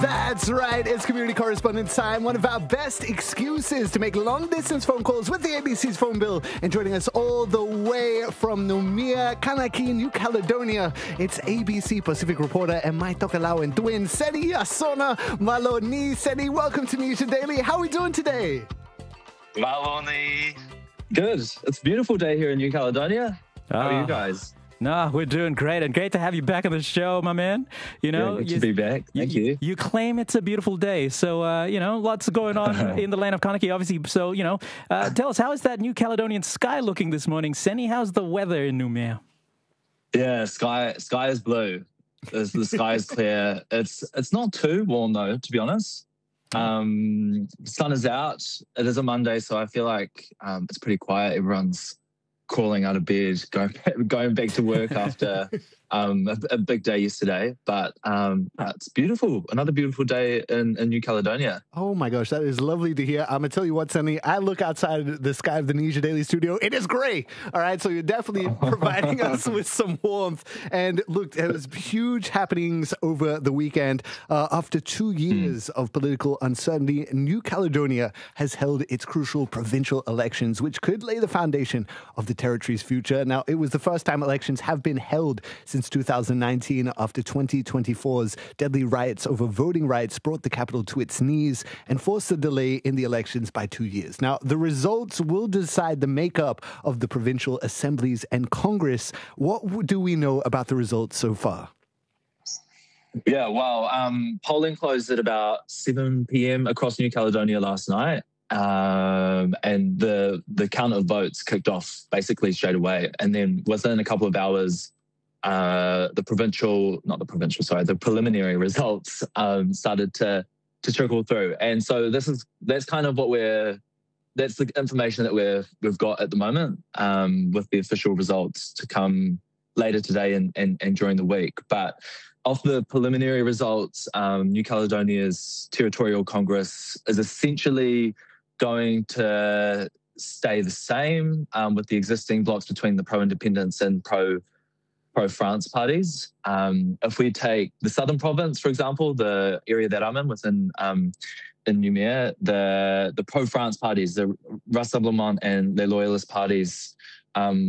That's right, it's community correspondence time. One of our best excuses to make long-distance phone calls with the ABC's phone bill. And joining us all the way from Numia, Kanaki, New Caledonia, it's ABC Pacific reporter and my Tokelauan twin, Seni Asona Maloni. Seni, welcome to News Daily. How are we doing today? Maloni. Good. It's a beautiful day here in New Caledonia. How are you guys? No, we're doing great, and great to have you back on the show, my man. You know, good to be back. Thank you. You claim it's a beautiful day, so lots going on in the land of Kanaki, obviously. So tell us, how is that New Caledonian sky looking this morning, Seni? How's the weather in Numia? Yeah, sky is blue. The sky is clear. It's not too warm though, to be honest. Sun is out. It is a Monday, so I feel like it's pretty quiet. Everyone's crawling out of bed, going back to work after a big day yesterday. But it's beautiful. Another beautiful day in New Caledonia. Oh my gosh, that is lovely to hear. I'm going to tell you what, Sunny, I look outside the sky of the News Daily studio. It is gray. All right, so you're definitely providing us with some warmth. And look, there was huge happenings over the weekend. After 2 years of political uncertainty, New Caledonia has held its crucial provincial elections, which could lay the foundation of the territory's future. Now, it was the first time elections have been held since 2019 after 2024's deadly riots over voting rights brought the capital to its knees and forced a delay in the elections by 2 years. Now, the results will decide the makeup of the provincial assemblies and Congress. What do we know about the results so far? Yeah, well, polling closed at about 7 p.m. across New Caledonia last night. And the count of votes kicked off basically straight away. And then within a couple of hours, the preliminary results started to trickle through. And so that's kind of that's the information that we've got at the moment, with the official results to come later today and during the week. But of the preliminary results, New Caledonia's Territorial Congress is essentially going to stay the same with the existing blocks between the pro-independence and pro-France parties. If we take the Southern Province, for example, the area that I'm in within in Numia, the pro-France parties, the Rassemblement and Les Loyalistes parties,